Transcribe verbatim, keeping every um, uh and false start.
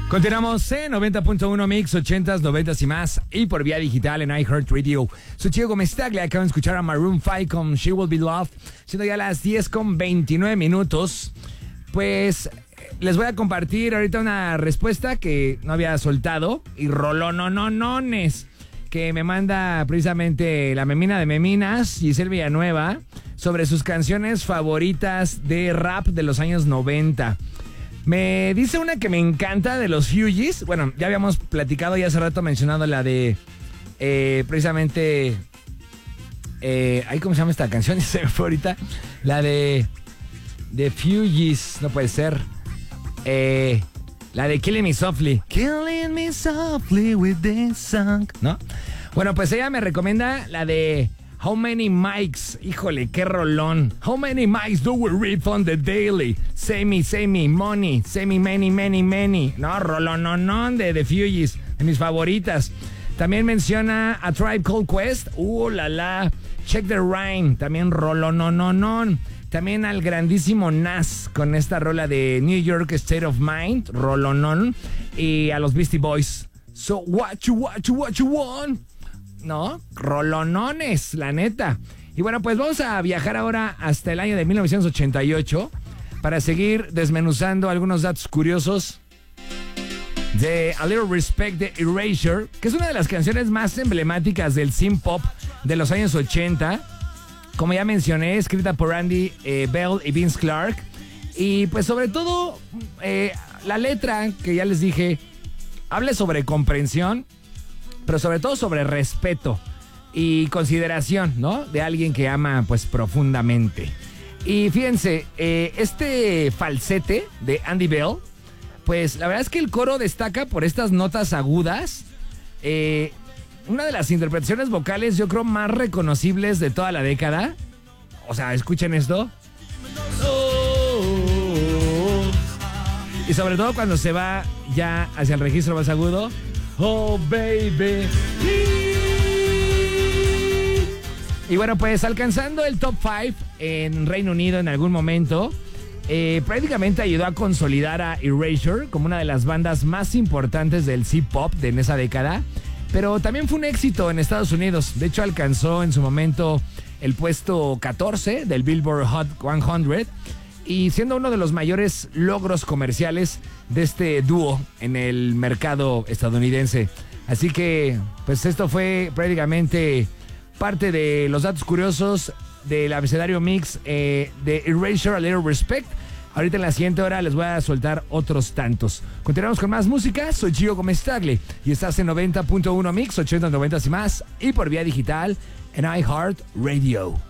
Continuamos en noventa punto uno Mix, ochentas, noventas y más, y por vía digital en iHeartRadio. Soy Chico Gómez Taglia, acaban de escuchar a Maroon cinco con She Will Be Loved, siendo ya las diez con veintinueve minutos. Pues les voy a compartir ahorita una respuesta que no había soltado, y rolonononones, que me manda precisamente la memina de meminas, Giselle Villanueva, sobre sus canciones favoritas de rap de los años noventa. Me dice una que me encanta de los Fugees. Bueno, ya habíamos platicado y hace rato mencionado la de eh, precisamente eh, ¿ay, ¿cómo se llama esta canción? Se me fue ahorita. La de The Fugees, no puede ser. Eh, la de Killing Me Softly. Killing Me Softly with this song, ¿no? Bueno, pues ella me recomienda la de How Many Mics. Híjole, qué rolón. How many mics do we read on the daily? Say me, say me, money. Say me, many, many, many. No, rolononón de The Fugees, de mis favoritas. También menciona A Tribe Called Quest. Uh, la la. Check the Rhyme. También rolonononón. También al grandísimo Nas con esta rola de New York State of Mind. Rolonón. Y a los Beastie Boys. So what you, what you, what you want? No, rolonones, la neta. Y bueno, pues vamos a viajar ahora hasta el año de mil novecientos ochenta y ocho para seguir desmenuzando algunos datos curiosos de A Little Respect de Erasure, que es una de las canciones más emblemáticas del synth pop de los años ochenta. Como ya mencioné, escrita por Andy eh, Bell y Vince Clarke. Y pues sobre todo, eh, la letra, que ya les dije, habla sobre comprensión, pero sobre todo sobre respeto y consideración, ¿no? De alguien que ama, pues, profundamente. Y fíjense, eh, este falsete de Andy Bell, pues, la verdad es que el coro destaca por estas notas agudas. Eh, una de las interpretaciones vocales, yo creo, más reconocibles de toda la década. O sea, escuchen esto. Y sobre todo cuando se va ya hacia el registro más agudo. Oh, baby. Y bueno, pues alcanzando el top cinco en Reino Unido en algún momento, eh, prácticamente ayudó a consolidar a Erasure como una de las bandas más importantes del C-pop de en esa década. Pero también fue un éxito en Estados Unidos. De hecho, alcanzó en su momento el puesto catorce del Billboard Hot cien. Y siendo uno de los mayores logros comerciales de este dúo en el mercado estadounidense. Así que, pues esto fue prácticamente parte de los datos curiosos del abecedario mix eh, de Erasure, A Little Respect. Ahorita en la siguiente hora les voy a soltar otros tantos. Continuamos con más música. Soy Gio Gómez Tagle y estás en noventa punto uno Mix, ochenta, noventa y más. Y por vía digital en iHeartRadio.